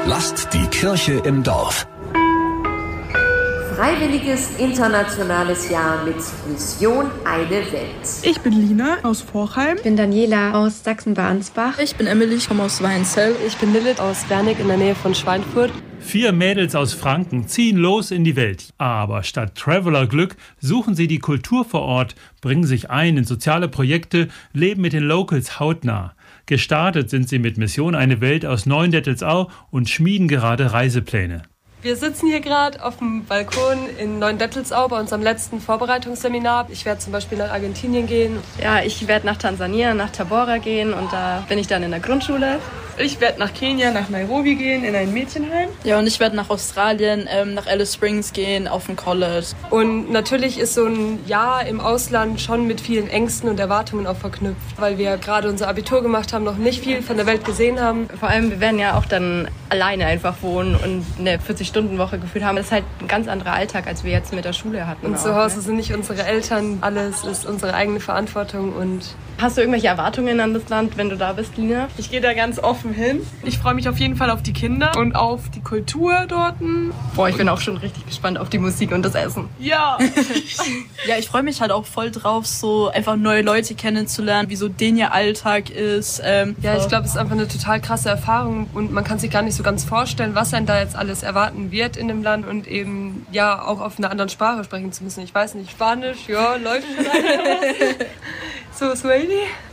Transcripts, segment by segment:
Lasst die Kirche im Dorf. Freiwilliges internationales Jahr mit Mission Eine Welt. Ich bin Lina aus Vorheim. Ich bin Daniela aus Sachsen-Bahnsbach. Ich bin Emily, ich komme aus Weinzell. Ich bin Lilith aus Wernig in der Nähe von Schweinfurt. 4 Mädels aus Franken ziehen los in die Welt. Aber statt Traveler-Glück suchen sie die Kultur vor Ort, bringen sich ein in soziale Projekte, leben mit den Locals hautnah. Gestartet sind sie mit Mission Eine Welt aus Neuendettelsau und schmieden gerade Reisepläne. Wir sitzen hier gerade auf dem Balkon in Neuendettelsau bei unserem letzten Vorbereitungsseminar. Ich werde zum Beispiel nach Argentinien gehen. Ja, ich werde nach Tansania, nach Tabora gehen und da bin ich dann in der Grundschule. Ich werde nach Kenia, nach Nairobi gehen, in ein Mädchenheim. Ja, und ich werde nach Australien, nach Alice Springs gehen, auf ein College. Und natürlich ist so ein Jahr im Ausland schon mit vielen Ängsten und Erwartungen auch verknüpft, weil wir gerade unser Abitur gemacht haben, noch nicht viel von der Welt gesehen haben. Vor allem, wir werden ja auch dann alleine einfach wohnen und eine 40-Stunden-Woche gefühlt haben. Das ist halt ein ganz anderer Alltag, als wir jetzt mit der Schule hatten. Und zu Hause sind nicht unsere Eltern, alles ist unsere eigene Verantwortung. Und hast du irgendwelche Erwartungen an das Land, wenn du da bist, Lina? Ich gehe da ganz offen hin. Ich freue mich auf jeden Fall auf die Kinder und auf die Kultur dort. Boah, ich bin auch schon richtig gespannt auf die Musik und das Essen. Ja! Ja, ich freue mich halt auch voll drauf, so einfach neue Leute kennenzulernen, wie so denen ihr Alltag ist. Ja, ich glaube, es ist einfach eine total krasse Erfahrung und man kann sich gar nicht so ganz vorstellen, was einen da jetzt alles erwarten wird in dem Land und eben ja auch auf einer anderen Sprache sprechen zu müssen. Ich weiß nicht, Spanisch, ja, läuft schon einiges. So, Swahili?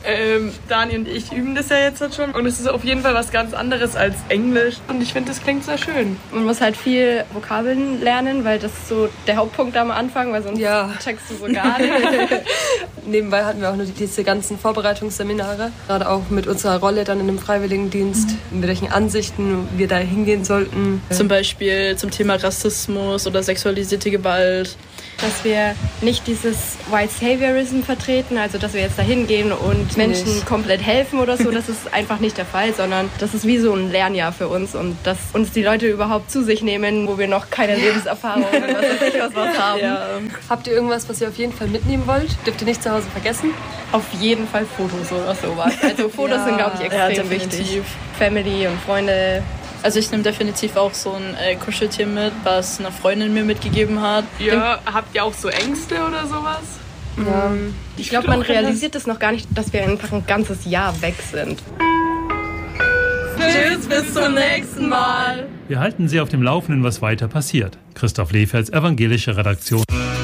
Dani und ich üben das ja jetzt schon und es ist auf jeden Fall was ganz anderes als Englisch und ich finde, das klingt sehr schön. Man muss halt viel Vokabeln lernen, weil das ist so der Hauptpunkt am Anfang, weil sonst checkst du so gar nicht. Nebenbei hatten wir auch nur diese ganzen Vorbereitungsseminare, gerade auch mit unserer Rolle dann in dem Freiwilligendienst, mit welchen Ansichten wir da hingehen sollten. Zum Beispiel zum Thema Rassismus oder sexualisierte Gewalt. Dass wir nicht dieses White Saviorism vertreten, also dass wir jetzt da hingehen und Menschen komplett helfen oder so, das ist einfach nicht der Fall, sondern das ist wie so ein Lernjahr für uns und dass uns die Leute überhaupt zu sich nehmen, wo wir noch keine Lebenserfahrung oder was haben. Ja. Habt ihr irgendwas, was ihr auf jeden Fall mitnehmen wollt? Dürft ihr nicht zu Hause vergessen? Auf jeden Fall Fotos oder sowas. Also Fotos sind, glaube ich, extrem wichtig. Family und Freunde. Also ich nehme definitiv auch so ein Kuscheltier mit, was eine Freundin mir mitgegeben hat. Ja, habt ihr auch so Ängste oder sowas? Ja. Ich glaube, man realisiert es noch gar nicht, dass wir einfach ein ganzes Jahr weg sind. Tschüss, bis zum nächsten Mal. Wir halten Sie auf dem Laufenden, was weiter passiert. Christoph Leferts, evangelische Redaktion.